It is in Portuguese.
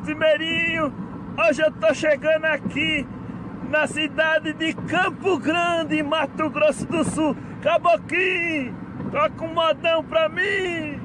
Meirinho. Hoje eu tô chegando aqui na cidade de Campo Grande, Mato Grosso do Sul. Caboquinho, toca um modão pra mim.